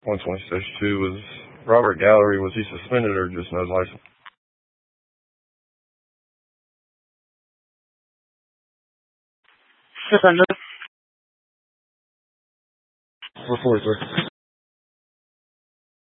126-2 was Robert Gallery. Was he suspended or just no license? Suspended. Report, sir.